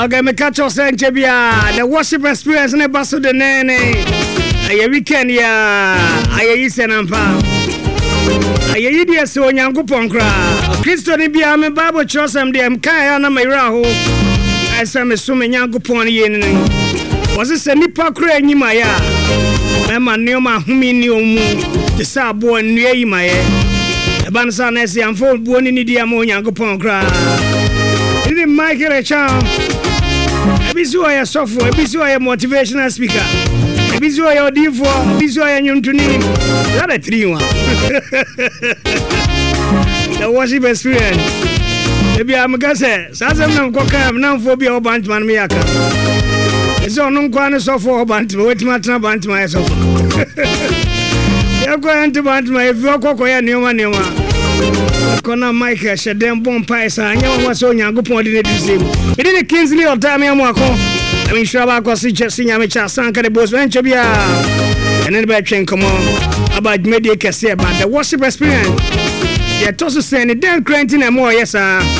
Okay, me catch us and Chebia. The worship experience ne basu de nene. Aye weekend ya. Aye ise nampa. Aye yidi so Nyankopon kra. Kristo ni bia me Bible chosem de am kan ya na mayra ho. Asa me so me Nyankopon ye ne. Was se nipa kra enyima ya. Ma neoma humi ni omu. Te sa abo nnua yi maye. E ban sa na se amfo buo ni ni dia mo Nyankopon kra. Ini Michael Chan. Ebisu aye sofo, ebisu aye motivational speaker. Ebisu aye odifo, ebisu aye nyuntuni. That a 3-1. The worship experience. Ebi amgase, sasem na mkoka na mfobia obantman me yaka. Ezo no nkwa ne sofo obantman, wetima tena bantman aye sofo. Yako ente bantman, efi okoko ya neoma. Kona Michael Shedem bon paisa anya wa so Nyankopon de ne dusem. Ede ne Kingsley Otami amako. Ami sure ba ko si nyame cha sanka de boss wen chebia. Ene be twen komo about media kese about the worship experience. Yeah, toso say ne den cranting na more yes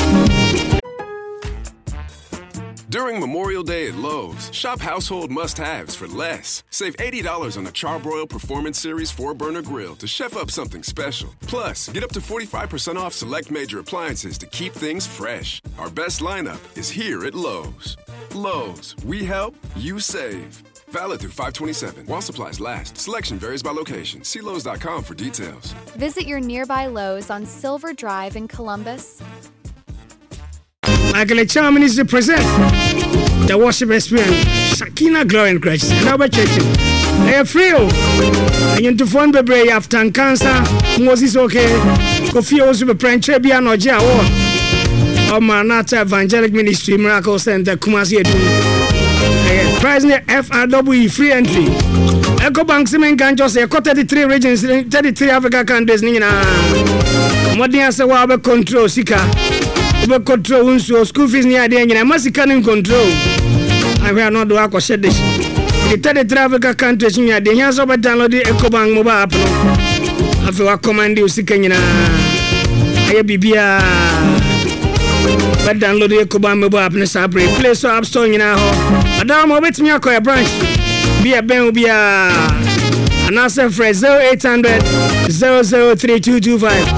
During Memorial Day at Lowe's, shop household must-haves for less. Save $80 on a Charbroil Performance Series 4-burner grill to chef up something special. Plus, get up to 45% off select major appliances to keep things fresh. Our best lineup is here at Lowe's. Lowe's, we help, you save. Valid through 5/27 while supplies last. Selection varies by location. See Lowe's.com for details. Visit your nearby Lowe's on Silver Drive in Columbus. Michael Chan is the present. The worship experience. Sakina Glory and Christ. And our church. They are free. And you to fund the brave after cancer. Moses okay. Kofi also be praying Trebia no Jia. Maranatha Evangelic Ministry Miracle Center Kumasi Edu. Price near FRW free entry. Eco Bank Simen Ganjo say 33 regions, 33 Africa countries. Modern say wa be control sika. Be control unso school fees near the engine. Must can control. I will not do a shed this. The 33 Africa countries near the hands of a download the Eco Bank mobile app. I feel command you sika na. Aye bibia. But download the Eco Bank mobile app ne sabre. Play Store App Store nyina ho. Adam obet me akoya branch. Be a ben be a and answer for 0800 003225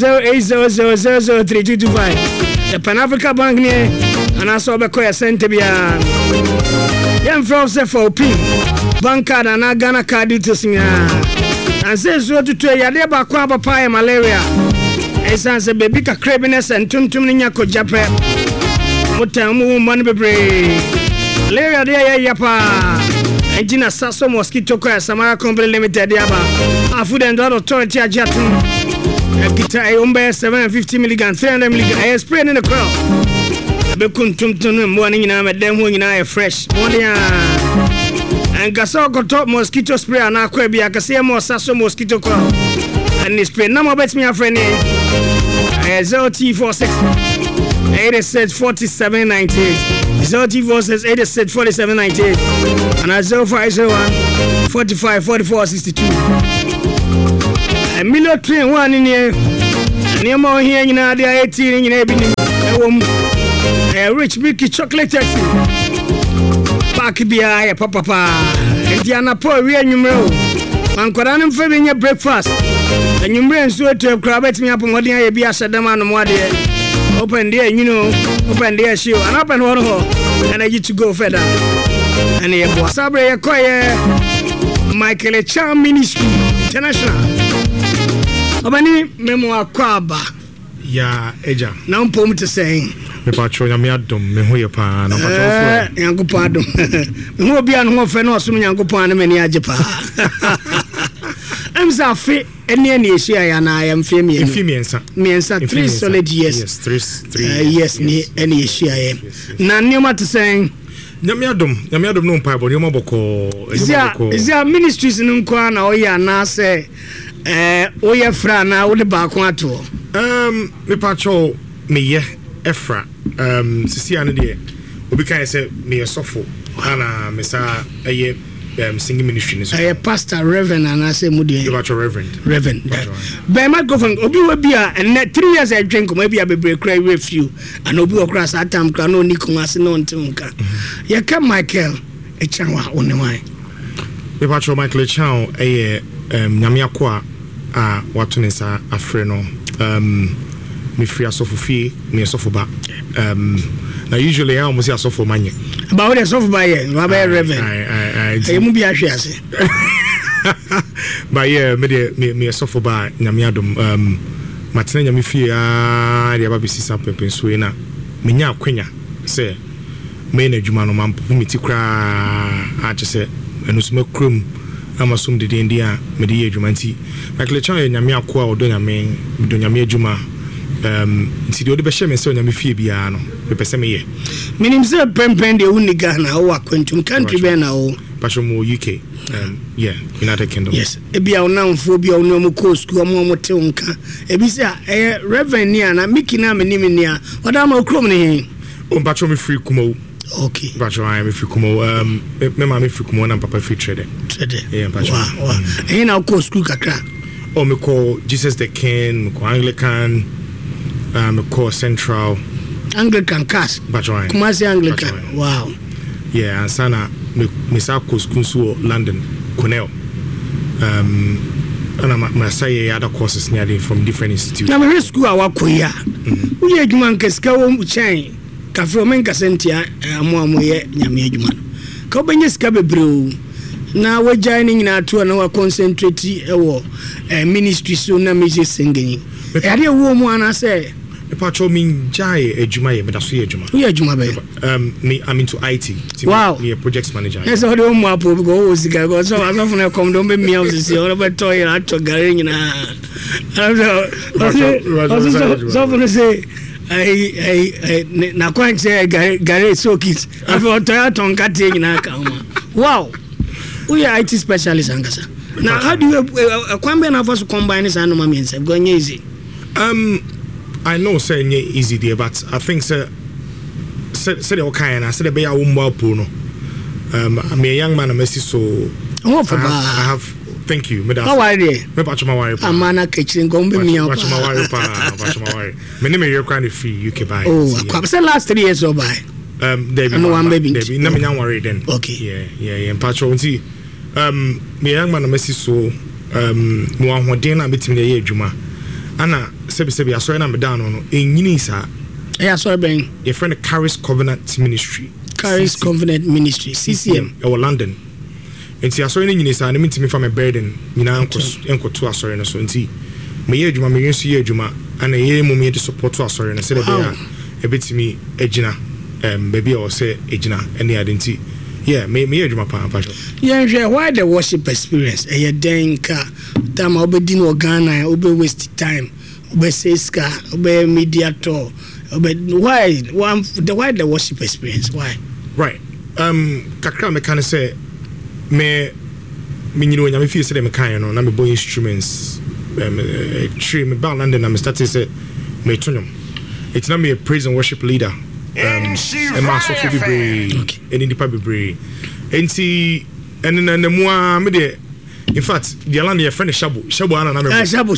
0800003225 the Pan Africa Bank near and also obekoya center bia yam from say for pin bank card and Ghana card details and say so to yade ba kwa papa malaria esan say baby ka cravings and tuntum nya ko jape motamu man bebre malaria dey yapa Engina Sasso Mosquito Coil Samara Company Limited Yaba. Food and Drug Authority Ajatun. Kita Umbe 750 mg, 300 mg. I spray in the crowd. Bekuntum morning in a dem who in a fresh. And Gasso got top mosquito spray and aquabia. I can see more Sasso Mosquito Coil. And this spray number bets me a friend. 0T46 86 4798. 0T46 86 4798. And at 0501 45 44 62. A million train one in here. And you're more here in the 18 in every a rich milky chocolate taxi. Park beer, papa. And Diana Poor, real numero. Man, could I for your breakfast? And you bring so to crab at me up on what you be a Shadaman and what open there, you know, open there, show and open one hole. And I get to go further. And here was Sabre Koye Michael Chan Ministry International. Obani Memoir Kwaba. Ya Eja. Now pom to saying. Me patro ya me adom me ho ye pa na patro fo. Yankopa adom. Me ho bia no fe no so Yankopa na me ni age pa. I'm Zafi any issue I and I am miensa 3 solid years. Yes, 3 yes, any issue I am. Na nyoma to saying Nyamiadom no mpa bo nyoma boko. Is there ministries no kwa na oya na say oya fra na wo de ba ko ato. Me patro me ye efra sisi ane de obi kan say me sofo ana me sa eye singing ministry pastor reverend and I say mudi reverend by microphone obi we bia and 3 years I drink maybe I be break cry with you and obi across that time can no nikon ase no ntunka ye ka Michael Echanwa onewai me patro Michael Echanwa nyame akwa a wato ne sa afre no me free asofofie me asofo now usually I almost asofo manye but what asofo ba ye no ba reverend I mu bi ahwe ase but yeah me asofo ba nyame adom matena nyame fie a dia ba bisi sa pepen so na menya akwanya se me na adwuma no mampo mi ti kra a chese enusuma krom amasum de den dia me de ye adwuma nti Michael Echanwa nyame akoa odo nyame adwuma nti de odi be hye me se nyame fie bia no be pese me ye minim se pempen de uni Ghana o akwantum country be na o pashomo UK yeah United Kingdom yes ebia onamfo bia onomo ko school mo te onka ebi se reverend ni ana mikina menim ni a oda ma okrom ni o pacho me free kumo okay pacho I am free kumo me ma me free kumo na papa free trade yeah pacho wow na ko school kakra o me call Jesus the King me call Anglican me call Central Anglican cast pacho Kumasi Anglican wow yeah and sana me sa ko school so London Cornell and my say other courses near from different institutes na me school awakoya uye adwuma nkeska wo chen ka from nkasentia amoamo ye nyame adwuma ka obenye sika bebreo na wagya ni nyina to na wa concentrate ewo ministry so na me singing yade wo mu ana say patrol mean jai adwuma ye medaso ye adwuma ye adwuma be me I'm into IT wow me project manager yes all the mo apo go sika go so aso funa come don be miam sisi o be to ye ato gare nyina so funa say I na kwanche gare so kids after to nkate nyina ka ma wow we are IT specialist angasa now how do you kwambe na first combine this and mama mense go easy I know saying it easy there, but I think say okay, and I said be a woman po no. I'm a young man, I'm so. I have. Thank you. How are you? Me patch my wire. I'm man a kitchen go be me. Patch my wire. Patch my wire. Me name you kind of free UK buy. Oh, I say last 3 years or buy. David. No one baby. David. No me young worry then. Okay. Yeah. Patch on see. Me young man, I'm so. Mo ahoden na betimi dey adwuma. Ana sebi aso na me down no enyini sa aso ben your friend Caris Covenant Ministry CCM or London enti aso ni nyini sa na mitimi fa me burden nyina enkoto aso no so enti me ye adwuma me yensu ye adwuma ana ye mu me de support aso no se de bia e betimi agina baby o se agina ene adenti yeah me ye adwuma pa yeah why the worship experience e denka time obedi no Ghana obe waste time obe seska obe media tour why the worship experience why right kakra me can say me nyino nya me feel say me kan no na me boy instruments tree me ba London na me start say me tunum it's not me a praise and worship leader and master for be brave and in the pub brave enti and na mo me de in fact the land your friend Shabu ana na me Shabu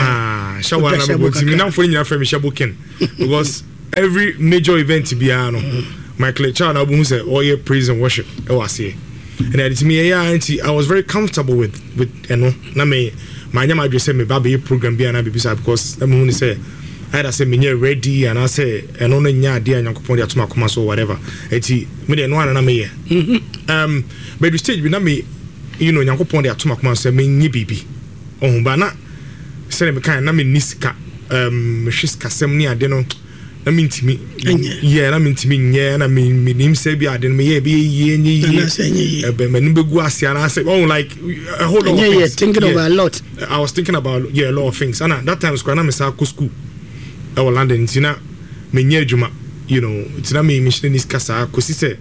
ana me now for your friend Shabu Ken because every major event bia no Michael Echanwa who say all your praise and worship e was here and it me I was very comfortable with na me my nyama just say me baby program bia na bibisa because I'm who say either say me ready and I say and no nya dia nyankopon dia tuma koma so whatever eti me de no ana na me but the stage bi na me you know nyankopon dia tuma koma so me nyi bibi ohun ba na say me kan na me nisika me hwiska sem ni ade no na me ntimi yeah na me ntimi nye na me nim say bi ade no me ye bi ye nyi be me begu asia na say oh like a whole lot of things thinking about a lot I was thinking about a lot of things and that time square na me sa school I was London tina me nye adwuma you know tina me mission niska sa kosi say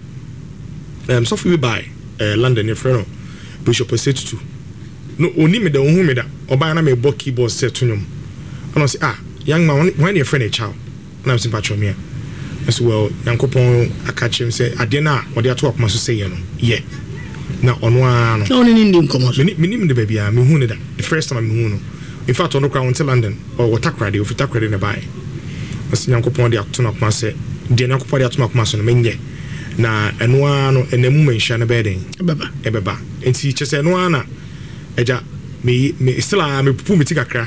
so we buy London your friend Bishop Setutu no oni me da ohun me da oba na me bo keyboard set tunum and I say young man when your friend a child and I'm simply me as well yankopon akachim say ade na ode ato akoma so say no yeah na ono ano no ni ndi nkomo so minim de baby a me hu ne da the first time me hu no in fact ono kra won London or watakra de ofitakra de ne bai osi Nyankopon de ato na kuma se de Nyankopon de ato na kuma so no menye na eno ano enemu menhia ne beden ebeba enti chese eno ana eja me still me pupu me tikakra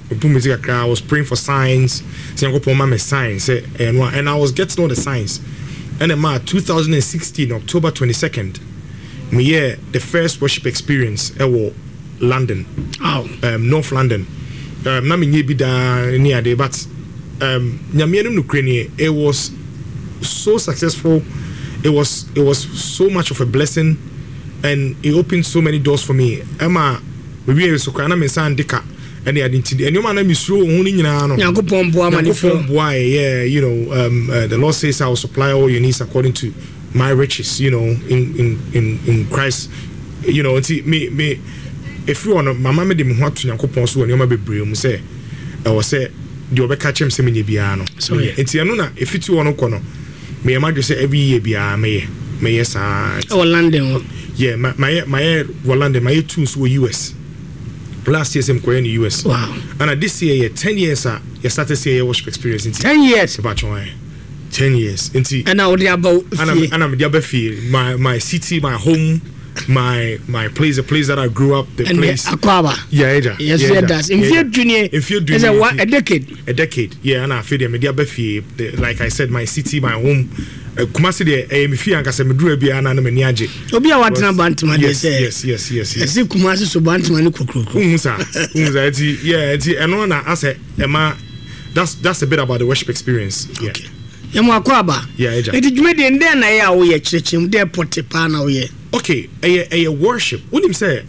I was praying for signs Nyankopon ma me signs eno and I was getting all the signs and in 2016 October 22nd me the first worship experience London North London na me nye bi da ni ade but nyamienum no krenie it was so successful. It was so much of a blessing and it opened so many doors for me. Emma we so kana me san deka and the identity and you man me sure hu ni nyina no Nyankopon boa manifo yeah you know the Lord says I will supply all your needs according to my riches, you know, in Christ, you know. Me if you want mama me dem ho to Nyankopon so nyoma bebre mu say I was say the obeka chem se me bia no so enti eno na if it one ko no me imagine say every year bia me sa London yeah my London my two so US last year some in the US wow and this year 10 years you started say worship experience in 10 years about 10 years enti and now they about and I'm the feel my city my home my place, the place that I grew up, the and place. Akwaba. Yeah, yes, it does. In few junior, is a decade. A decade, yeah, and I feel the media befi. Like I said, my city, my home. Kumasi de me fi anka se me duru bia na me niaje. Obi a watena Bantama dey say. Yes. Ese Kumasi so Bantama ni kokroko. Umusa eti yeah, eti eno na ase ema that's a bit about the worship experience. Yeah. Okay. Yemo Akwaba. Yeah, eja. Eti dwumede nde na ya wo ye kyerkyem de pote pa na wo ye. Okay, a worship. Unim say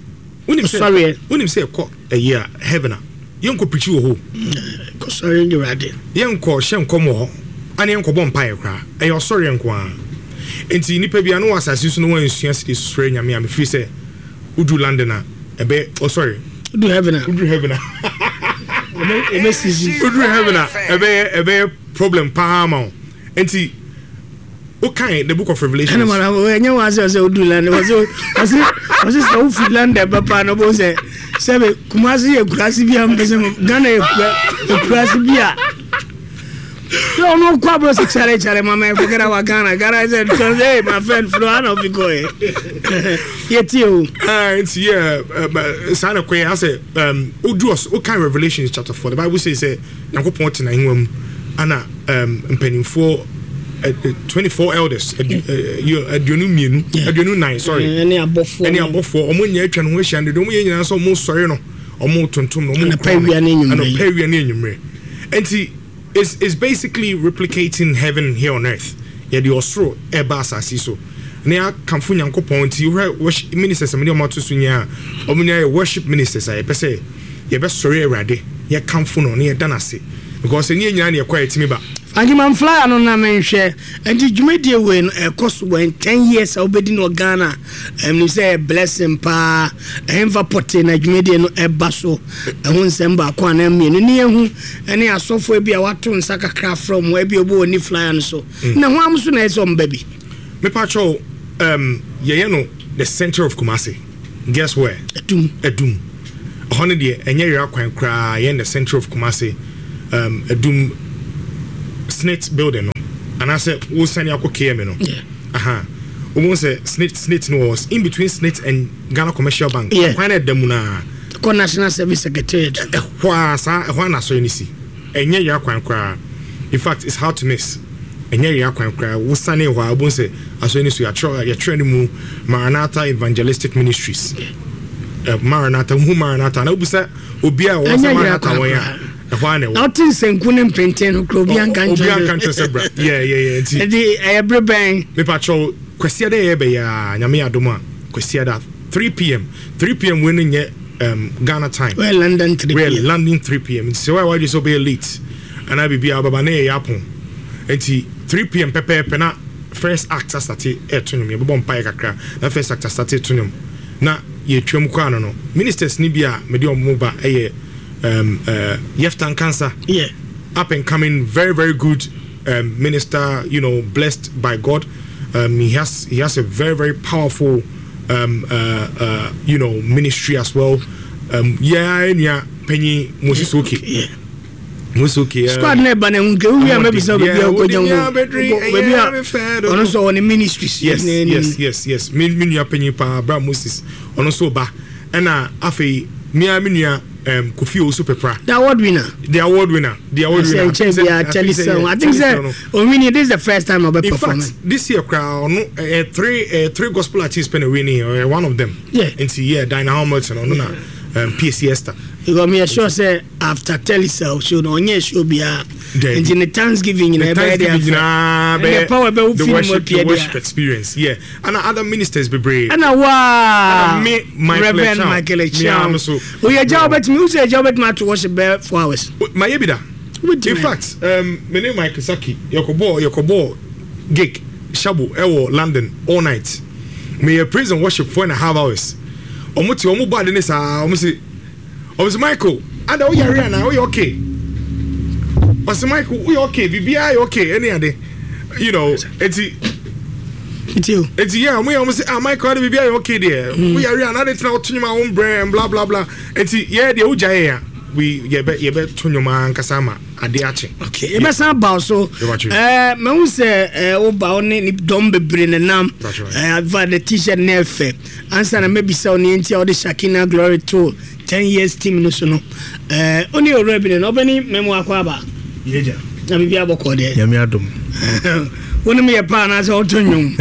ko heaven. Yenko preach wo ho. Ko sorry ndi rade. Yenko hye nkomo ho. Ani yenko bom pae kra. Sorry yenko a. Enti nipa bia no asase so no wan sua se sure nyame am free say udu land na ebe sorry. Udu heaven. Ebe season. Udu heaven ebe problem pa ma. Enti okay, the book of Revelation. Was so Finland papa no bo say sebe Kumasi e kurasi bia mbese Ghana e kurasi bia. No kwabro se chare mama forget our Ghana said hey my friend Florano Bigoy. Yetio. It's sana kwe I say Udus okay Revelation chapter 4. The Bible says Nyankopon te na hinwam ana mpanimfo 24 elders aduonu mienu aduonu 9 sorry any abofo omonya atwa no hia ndo mo nyina so mo sori no omo tontom no mo pawia na enyumre enti is basically replicating heaven here on earth yeah the osro eba asasi so na kamfu Nyankopon ti worship ministers me o to sunya omunya worship ministers I pese ye be sori Awurade ye kamfu no na ye danase because any nyina na ye kwa etimi ba Angiman fly no na menhwe enti dwumedie we no cost 10 years obedi no Ghana you say blessing pa enva pote na dwumedie no eba so ehun nsem ba kwa na mienu ne ehu ene asofo e bia wato nsaka kra from we bia obo oni fly no so na ho amso na eso mbabi me pacho ye no the center of Kumasi guess where Edum honey de enye yira kwan kra ye in the center of Kumasi Edum Snit building no and I said we send you KM no almost say Snit no was in between Snit and Ghana Commercial Bank when at them na National Service Secretariat na so you enye ya kwan kra in fact it's hard to miss enye ya kwan kra we send you almost say aso ni so ya trend mu Maranatha Evangelistic Ministries Maranatha na obusa obi a wo say Maranatha won ya Nothing senkunem printing Obian country sebra yeah the everybody me patrol kwesiada ye be ya nyame adoma kwesiada 3 p.m. when ye Ghana time well London 3 p.m. so why you so be late and I be ababa na yapon enti 3 p.m. pepe na first act started etunum ye bom pai kakra na first act started etunum na ye twam kwa no ministers ni bia me de omoba Yeftan Cancer up and coming very very good minister, you know, blessed by God. He has a very very powerful ministry as well. Penny Moses okay. Squad never maybe so baby also on the ministries. Yes. Me penny pa bra Moses also ba and afei me Kofi also prepare. The award winner. I think this is the first time I'll be performing. In fact, this year crowd three gospel artists been winning. One of them. Yeah. And Dinah Hamilton or PSC Esther. Because me sure say after Telecel show no onye show bia in the Thanksgiving in the power the worship experience, yeah. And other ministers be brave. And Reverend Michael Echam. We are job at music job at my to worship 4 hours. My ebida. In fact, my name Michael Saki. Yokobo gig Shabu Ewo London all night. May praise and worship 4.5 hours. Omo bad in this I Michael, and oh yeah, now you okay? But Michael, we okay? BBI okay? Any other, it's you. It's yeah. We almost say, Michael, BBI okay there? We are another now to my own brand, blah blah blah. It's yeah, the Ujaya. We you bet to your man Kasama Adiachi. Okay, you best about so. Me say about ni don't be brain nam. I've had the T-shirt nefe. Answer maybe so ni inti all the Shakina Glory Tour 10 years team no so no. Only already no beni memo akwaba. Yeja. Na bibi aboko de. Yami adom. Woni me pa na so otonyum.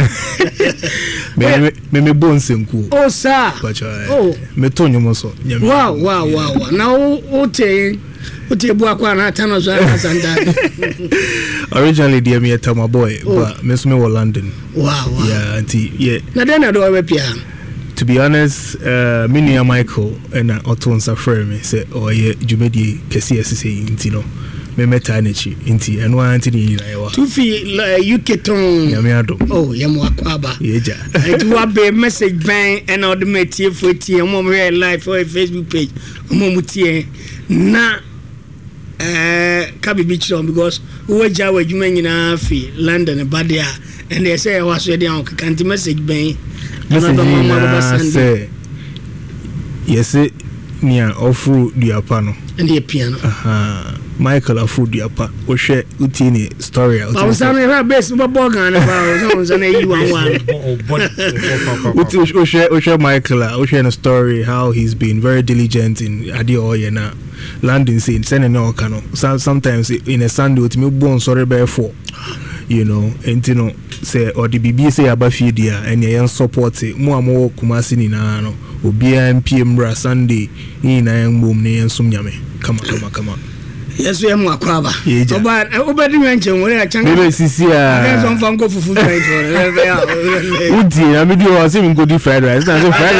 Me bonse nku. Oh sir. Oh. Me tonyum so. Wow. Now ote bu akwa na tano so asanda. Originally dear me tell my boy, but me so me was London. Wow. Yeah, auntie. Yeah. Na den na do we pia. To be honest, me near Michael and Oton Safre me say yeah, Jumedi kesi say intino. Me meta energy inti and one anti to feel UK ton yami adom yamu akwaba yeja it will be message ban and all the metie for tie mom real life for Facebook page mom tie na kabi chron because we ja we dwuma nyina fi London badia and they say was we dey on kanti message ban say yes nia ofru diapano and the piano Michael Afudiapa o share utini story out. I was on her best bogan about on you share Michael o share a story how he's been very diligent in Adio na landing scene sending no kano sometimes in a Sunday with me born sorry bear for and say or the BB say aba fedia and yan support mo amo Kumasi ni na no obi PM bra Sunday ni na yan bom ne yan sum nyame come on. Yes, we are more crabber. Obadi mention where I can go. Some funko fufu fried rice. Uti, I mean you are saying good fried rice. That's fried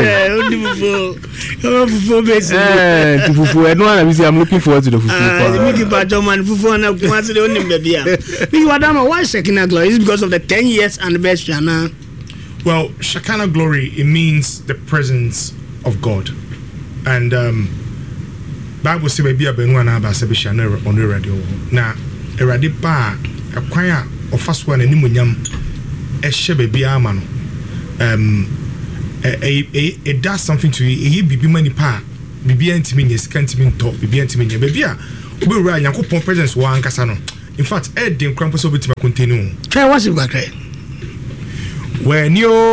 rice. Fufu. No one I'm looking forward to the fufu. Make it bad man fufu na kumasi the only baby. You Adama, why Shekinah Glory? Is because of the 10 years anniversary now. Well, Shekinah Glory, it means the presence of God. And Bible say baby abenu na ba se be sha na on the radio na erade pa akwan a ofaso na nimunyam e hye baby ama no it does something to you bibi mani pa bibi antimi nye sika antimi nto bibi antimi nye baby a obewura Yakobon presence wa ankasa no in fact e de nkrampo so betima continue try what you back when you